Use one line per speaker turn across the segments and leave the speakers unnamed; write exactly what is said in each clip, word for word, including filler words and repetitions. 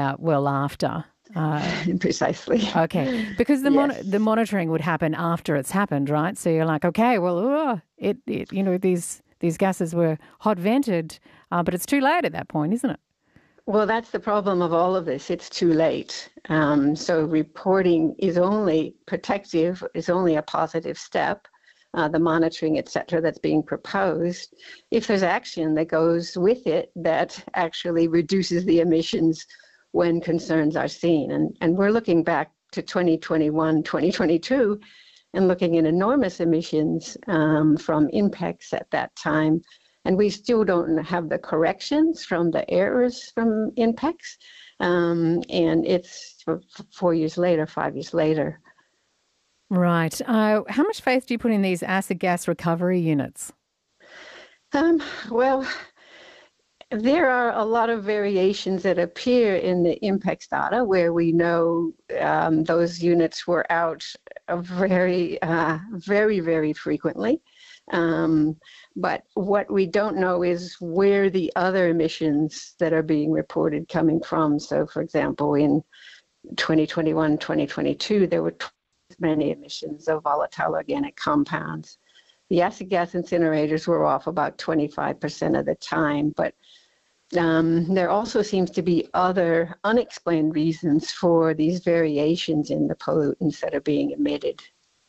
out well after.
Uh, Precisely.
Okay, because the
yes.
mon- the monitoring would happen after it's happened, right? So you're like, okay, well, oh, it, it you know these these gases were hot vented, uh, but it's too late at that point, isn't it?
Well, that's the problem of all of this. It's too late. Um, so reporting is only protective, is only a positive step. Uh, the monitoring, et cetera, that's being proposed, if there's action that goes with it that actually reduces the emissions when concerns are seen. And, and we're looking back to twenty twenty-one, twenty twenty-two, and looking at enormous emissions um, from INPEX at that time. And we still don't have the corrections from the errors from INPEX. Um, and it's four years later, five years later.
Right. Uh, how much faith do you put in these acid gas recovery units?
Um, well, there are a lot of variations that appear in the INPEX data where we know um, those units were out very, uh, very, very frequently. Um, but what we don't know is where the other emissions that are being reported coming from. So, for example, in twenty twenty-one, twenty twenty-two, there were twice as many emissions of volatile organic compounds. The acid gas incinerators were off about twenty-five percent of the time, but um, there also seems to be other unexplained reasons for these variations in the pollutants that are being emitted.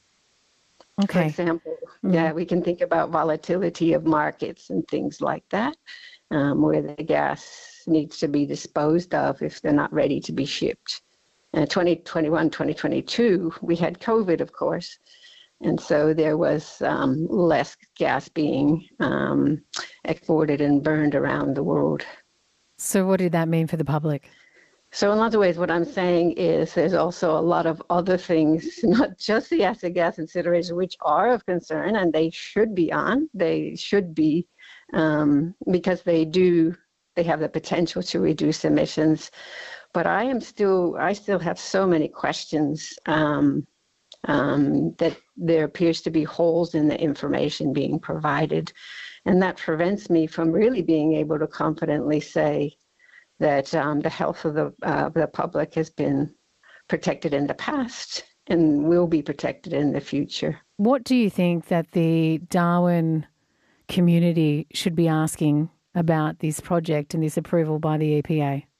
Okay.
For example,
mm.
yeah, we can think about volatility of markets and things like that, um, where the gas needs to be disposed of if they're not ready to be shipped. In twenty twenty-one, twenty twenty-two, we had COVID, of course, and so there was um, less gas being um, exported and burned around the world.
So what did that mean for the public?
So in lots of ways, what I'm saying is there's also a lot of other things, not just the acid gas incineration, which are of concern, and they should be on. They should be, um, because they do, they have the potential to reduce emissions. But I am still, I still have so many questions um, um, that there appears to be holes in the information being provided. And that prevents me from really being able to confidently say that um, the health of the, uh, the public has been protected in the past and will be protected in the future.
What do you think that the Darwin community should be asking about this project and this approval by the E P A?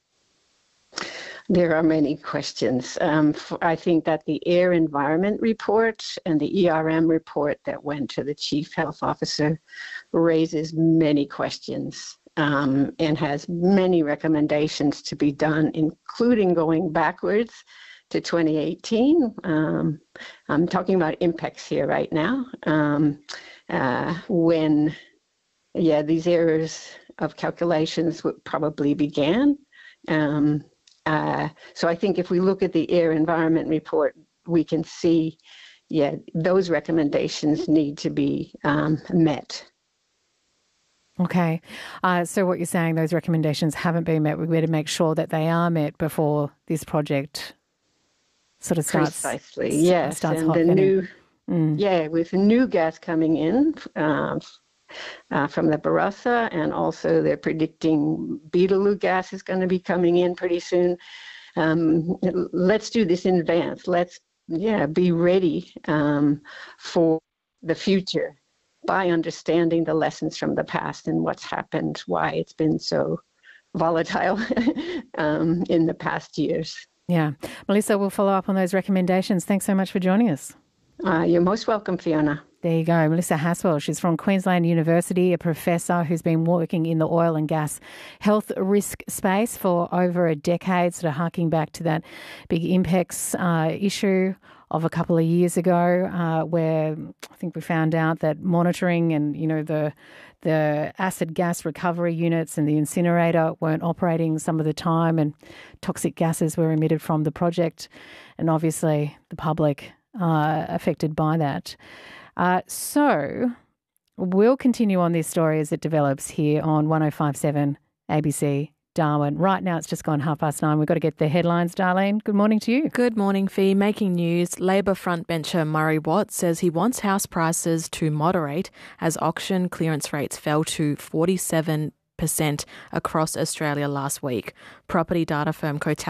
There are many questions. Um, I think that the air environment report and the E R M report that went to the chief health officer raises many questions um, and has many recommendations to be done, including going backwards to twenty eighteen. Um, I'm talking about INPEX here right now, um, uh, when, yeah, these errors of calculations would probably began. Um, Uh, so I think if we look at the air environment report, we can see, yeah, those recommendations need to be um, met.
Okay. Uh, so what you're saying, those recommendations haven't been met. We better make sure that they are met before this project sort of starts.
Precisely, yes.
Starts
and the new, mm. yeah, with new gas coming in, um, Uh, from the Barossa, and also they're predicting Beetaloo gas is going to be coming in pretty soon. Um, let's do this in advance. Let's, yeah, be ready um, for the future by understanding the lessons from the past and what's happened, why it's been so volatile um, in the past years.
Yeah. Melissa, we'll follow up on those recommendations. Thanks so much for joining us.
Uh, you're most welcome, Fiona.
There you go. Melissa Haswell. She's from Queensland University, a professor who's been working in the oil and gas health risk space for over a decade, sort of harking back to that big INPEX uh, issue of a couple of years ago, uh, where I think we found out that monitoring and, you know, the the acid gas recovery units and the incinerator weren't operating some of the time, and toxic gases were emitted from the project, and obviously the public uh, affected by that. Uh, so we'll continue on this story as it develops here on one oh five point seven A B C Darwin. Right now it's just gone half past nine. We've got to get the headlines, Darlene. Good morning to you.
Good morning, Fee. Making news, Labor frontbencher Murray Watt says he wants house prices to moderate as auction clearance rates fell to forty-seven percent across Australia last week. Property data firm Cotal